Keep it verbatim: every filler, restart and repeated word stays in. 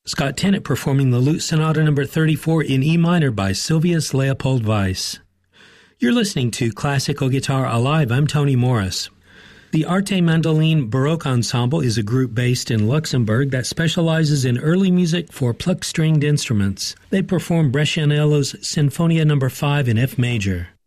Scott Tennant performing the Lute Sonata number thirty-four in E minor by Sylvius Leopold Weiss. You're listening to Classical Guitar Alive. I'm Tony Morris. The Arte Mandoline Baroque Ensemble is a group based in Luxembourg that specializes in early music for plucked stringed instruments. They perform Brescianello's Sinfonia number five in F major.